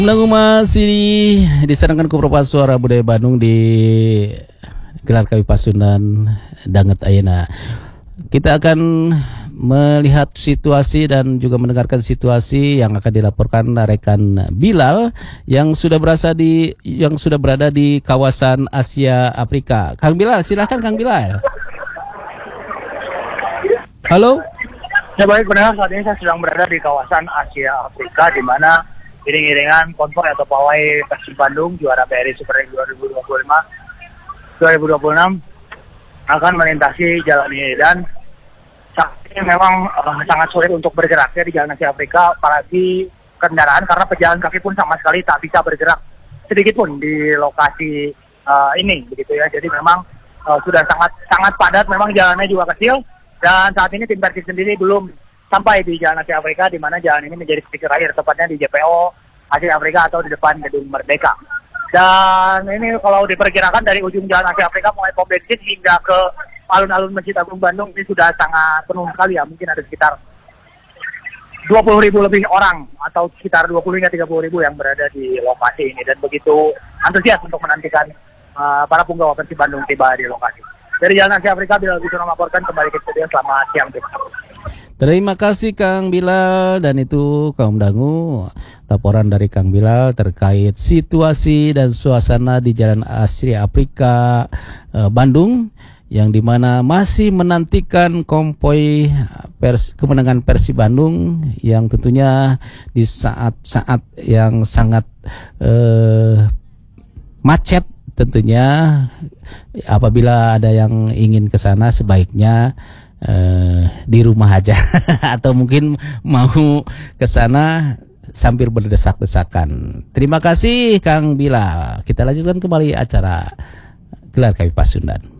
Masih disarankan ku Propa Suara Budaya Bandung di gelar Kawi Pasundan Danget Ayeuna. Kita akan melihat situasi dan juga mendengarkan situasi yang akan dilaporkan rekan Bilal yang sudah berada di kawasan Asia Afrika. Kang Bilal, silahkan Kang Bilal. Halo. Ya baik, benar, saat ini saya sedang berada di kawasan Asia Afrika, di mana iring-iringan konvoy atau pawai Persib Bandung juara BRI Super League 2025-2026 akan melintasi jalan ini, dan saat ini memang sangat sulit untuk bergeraknya di jalan Asia Afrika, apalagi kendaraan, karena pejalan kaki pun sama sekali tak bisa bergerak sedikit pun di lokasi ini, begitu ya. Jadi memang sudah sangat padat, memang jalannya juga kecil, dan saat ini tim Persib sendiri belum sampai di Jalan Asia Afrika, di mana jalan ini menjadi titik akhir, tepatnya di JPO Asia Afrika atau di depan Gedung Merdeka. Dan ini kalau diperkirakan dari ujung Jalan Asia Afrika mulai pom bensin hingga ke alun-alun Masjid Agung Bandung, ini sudah sangat penuh sekali ya. Mungkin ada sekitar 20.000 lebih orang atau sekitar 20 hingga 30.000 yang berada di lokasi ini, dan begitu antusias untuk menantikan para punggawa Persib Bandung tiba di lokasi. Dari Jalan Asia Afrika, Bilal bisa melaporkan kembali ke studio. Selamat siang. Terima kasih Kang Bilal, dan itu kaum dangu laporan dari Kang Bilal terkait situasi dan suasana di Jalan Asia Afrika Bandung, yang dimana masih menantikan konvoy kemenangan Persib Bandung, yang tentunya di saat-saat yang sangat macet. Tentunya apabila ada yang ingin ke sana sebaiknya di rumah aja atau mungkin mau ke sana sambil berdesak-desakan. Terima kasih Kang Bilal. Kita lanjutkan kembali acara Gelar Kawi Pasundan.